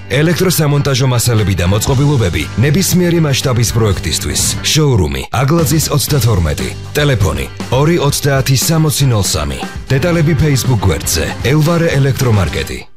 ელექტროსამონტაჟო მასალები და მოწყობილობები ნებისმიერი მასშტაბის პროექტისთვის. შოურუმი აგლაძის 32. ტელეფონი 290 6003. დეტალები Facebook გვერდზე ელვარე ელექტრომარკეტი.